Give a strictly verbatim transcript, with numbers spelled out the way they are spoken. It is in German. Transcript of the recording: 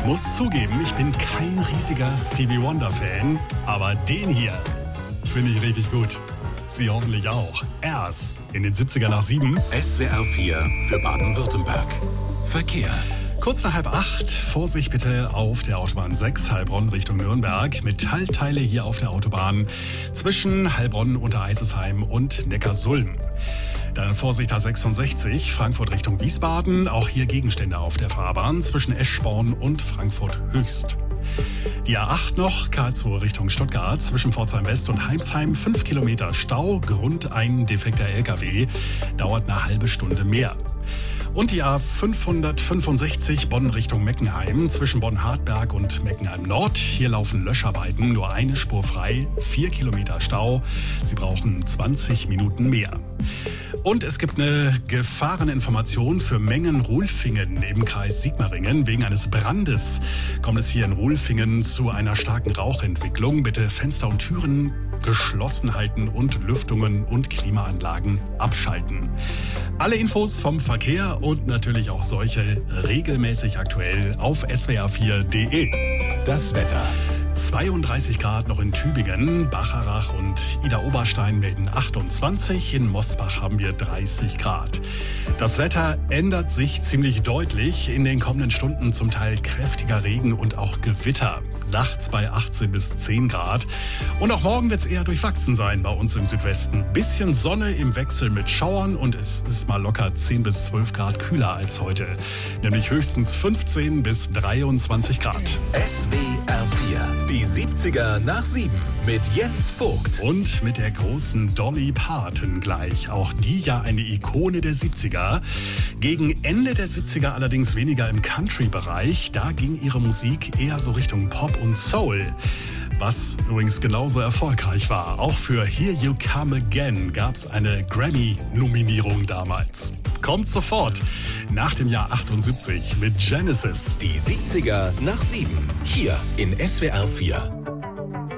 Muss zugeben, ich bin kein riesiger Stevie Wonder-Fan, aber den hier finde ich richtig gut. Sie hoffentlich auch. Erst in den siebziger nach sieben. S W R vier für Baden-Württemberg. Verkehr. Kurz nach halb acht, Vorsicht bitte auf der Autobahn sechs, Heilbronn Richtung Nürnberg. Metallteile hier auf der Autobahn zwischen Heilbronn, Untereisesheim und Neckarsulm. Dann Vorsicht A sechsundsechzig, Frankfurt Richtung Wiesbaden. Auch hier Gegenstände auf der Fahrbahn zwischen Eschborn und Frankfurt Höchst. Die A acht noch, Karlsruhe Richtung Stuttgart, zwischen Pforzheim West und Heimsheim, fünf Kilometer Stau, Grund ein defekter L K W, dauert eine halbe Stunde mehr. Und die A fünfhundertfünfundsechzig Bonn Richtung Meckenheim, zwischen Bonn-Hartberg und Meckenheim Nord. Hier laufen Löscharbeiten, nur eine Spur frei, vier Kilometer Stau. Sie brauchen zwanzig Minuten mehr. Und es gibt eine Gefahreninformation für Mengen-Rulfingen im Kreis Sigmaringen. Wegen eines Brandes kommt es hier in Rulfingen zu einer starken Rauchentwicklung. Bitte Fenster und Türen geschlossen halten und Lüftungen und Klimaanlagen abschalten. Alle Infos vom Verkehr und natürlich auch solche regelmäßig aktuell auf S W R vier Punkt de. Das Wetter. zweiunddreißig Grad noch in Tübingen, Bacharach und Ida-Oberstein melden achtundzwanzig, in Mosbach haben wir dreißig Grad. Das Wetter ändert sich ziemlich deutlich, in den kommenden Stunden zum Teil kräftiger Regen und auch Gewitter. Nachts bei achtzehn bis zehn Grad. Und auch morgen wird es eher durchwachsen sein bei uns im Südwesten. Bisschen Sonne im Wechsel mit Schauern und es ist mal locker zehn bis zwölf Grad kühler als heute. Nämlich höchstens fünfzehn bis dreiundzwanzig Grad. S W R vier, die siebziger nach sieben mit Jens Vogt. Und mit der großen Dolly Parton gleich. Auch die ja eine Ikone der siebziger. Gegen Ende der siebziger allerdings weniger im Country-Bereich. Da ging ihre Musik eher so Richtung Pop und Soul. Was übrigens genauso erfolgreich war. Auch für Here You Come Again gab es eine Grammy-Nominierung damals. Kommt sofort nach dem Jahr achtundsiebzig mit Genesis. Die siebziger nach sieben. Hier in S W R vier.